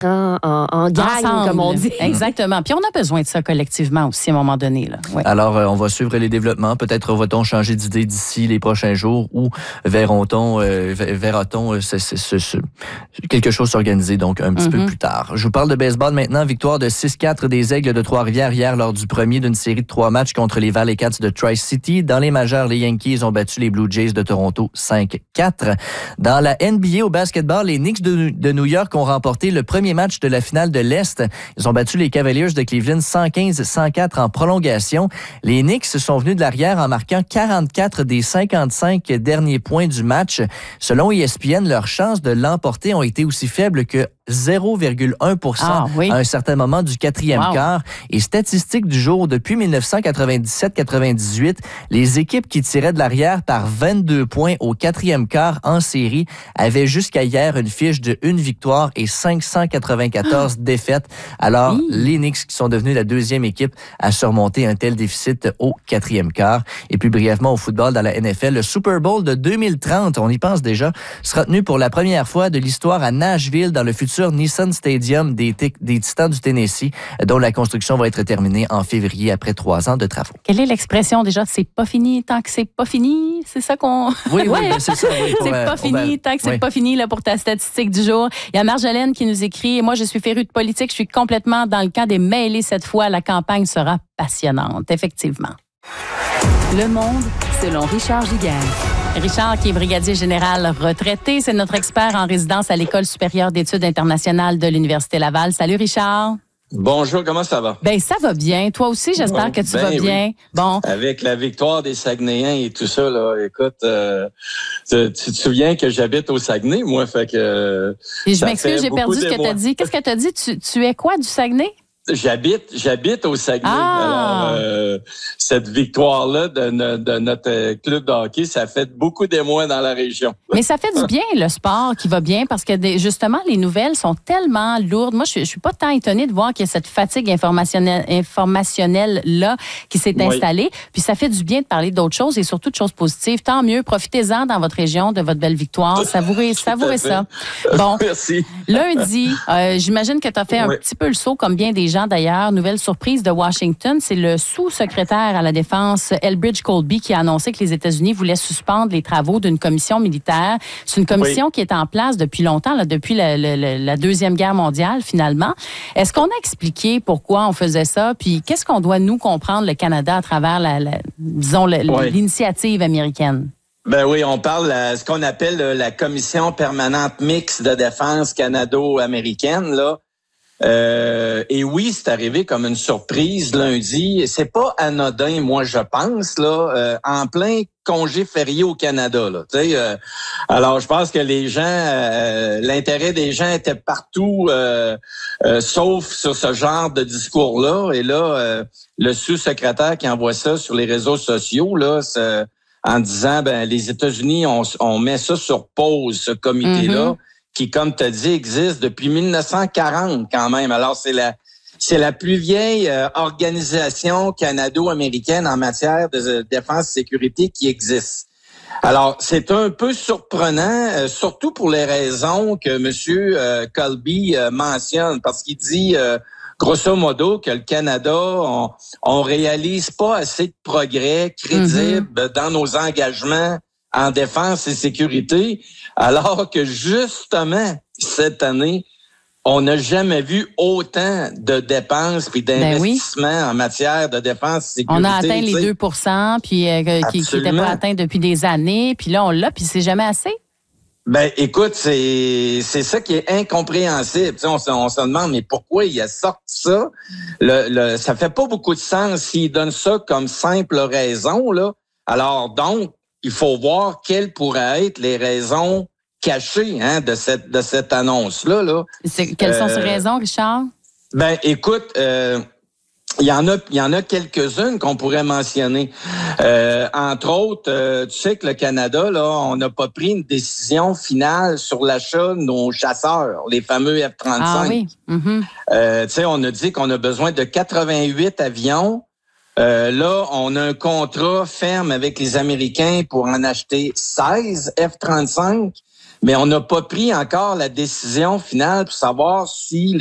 en gang, ensemble, comme on dit. Exactement. Puis on a besoin de ça collectivement aussi à un moment donné. Là. Ouais. Alors, on va suivre les développements. Peut-être va-t-on changer d'idée d'ici les prochains jours ou verra-t-on quelque chose s'organiser donc un petit peu plus tard. Je vous parle de baseball maintenant. Victoire de 6-4 des Aigles de Trois-Rivières hier lors du premier d'une série de 3 matchs contre les Valley Cats de Tri-City. Dans les majeures, les Yankees ont battu les Blue Jays de Toronto 5-4. Dans la NBA au basketball, les Knicks de New York ont remporté le premier match de la finale de l'Est. Ils ont battu les Cavaliers de Cleveland 115-104 en prolongation. Les Knicks sont venus de l'arrière en marquant 44 des 55 derniers points du match. Selon ESPN, leurs chances de l'emporter ont été aussi faibles que 0,1% à un certain moment du quatrième quart. Et statistique du jour, depuis 1997-98, les équipes qui tiraient de l'arrière par 22 points au quatrième quart en série avaient jusqu'à hier une fiche de 1 victoire et 594 défaites. Alors, les Knicks qui sont devenus la deuxième équipe à surmonter un tel déficit au quatrième quart. Et plus brièvement au football dans la NFL, le Super Bowl de 2030, on y pense déjà, sera tenu pour la première fois de l'histoire à Nashville dans le futur Nissan Stadium des Titans du Tennessee, dont la construction va être terminée en février après 3 ans de travaux. Quelle est l'expression déjà? C'est pas fini tant que c'est pas fini? C'est ça qu'on... Oui, c'est ça. Oui, c'est pas fini tant que c'est pas fini là, pour ta statistique du jour. Il y a Marjolaine qui nous écrit « Moi, je suis férue de politique. Je suis complètement dans le camp des mêlés cette fois. La campagne sera passionnante. » Effectivement. Le Monde, selon Richard Giguère. Richard, qui est brigadier général retraité, c'est notre expert en résidence à l'École supérieure d'études internationales de l'Université Laval. Salut Richard. Bonjour, comment ça va? Ben ça va bien. Toi aussi, j'espère que tu vas bien. Oui. Bon. Avec la victoire des Saguenayens et tout ça, là, écoute, tu te souviens que j'habite au Saguenay, moi, fait que... Et je m'excuse, j'ai perdu ce que tu as dit. Qu'est-ce que tu as dit? Tu es quoi, du Saguenay? J'habite au Saguenay. Alors, cette victoire-là de notre club de hockey, ça fait beaucoup d'émoi dans la région. Mais ça fait du bien, le sport qui va bien, parce que justement, les nouvelles sont tellement lourdes. Moi, je suis pas tant étonnée de voir qu'il y a cette fatigue informationnelle-là qui s'est installée. Puis ça fait du bien de parler d'autres choses et surtout de choses positives. Tant mieux, profitez-en dans votre région de votre belle victoire. Savourez ça. Bon. Merci. Lundi, j'imagine que tu as fait un petit peu le saut, comme bien des gens d'ailleurs. Nouvelle surprise de Washington, c'est le sous-secrétaire à la Défense, Elbridge Colby, qui a annoncé que les États-Unis voulaient suspendre les travaux d'une commission militaire. C'est une commission qui est en place depuis longtemps, là, depuis la Deuxième Guerre mondiale, finalement. Est-ce qu'on a expliqué pourquoi on faisait ça? Puis qu'est-ce qu'on doit, nous, comprendre, le Canada, à travers, l'initiative américaine? Ben oui, on parle de ce qu'on appelle la Commission permanente mixte de défense canado-américaine, là. Et oui, c'est arrivé comme une surprise lundi. C'est pas anodin, moi, je pense, là, en plein congé férié au Canada, là. Tu sais, alors, je pense que les gens, l'intérêt des gens était partout, sauf sur ce genre de discours-là. Et là, le sous-secrétaire qui envoie ça sur les réseaux sociaux, là, en disant, ben, les États-Unis, on met ça sur pause, ce comité-là. Qui, comme tu as dit, existe depuis 1940 quand même. Alors, c'est la plus vieille organisation canado-américaine en matière de défense et sécurité qui existe. Alors, c'est un peu surprenant, surtout pour les raisons que M. Colby mentionne, parce qu'il dit, grosso modo, que le Canada, on réalise pas assez de progrès crédibles dans nos engagements en défense et sécurité, alors que justement, cette année, on n'a jamais vu autant de dépenses et d'investissements en matière de défense et sécurité. On a atteint les 2 puis qui n'étaient pas atteints depuis des années, puis là, on l'a, puis c'est jamais assez. Ben, écoute, c'est ça qui est incompréhensible. Tu sais, on se demande, mais pourquoi il a sorti ça? Ça fait pas beaucoup de sens s'il donne ça comme simple raison, là. Alors, donc, il faut voir quelles pourraient être les raisons cachées de cette annonce-là. Là. Quelles sont ces raisons, Richard? Ben, écoute, il y en a quelques-unes qu'on pourrait mentionner. Entre autres, tu sais que le Canada, là, on n'a pas pris une décision finale sur l'achat de nos chasseurs, les fameux F-35. Ah oui. Tu sais, on a dit qu'on a besoin de 88 avions. Là, on a un contrat ferme avec les Américains pour en acheter 16 F-35. mais on n'a pas pris encore la décision finale pour savoir si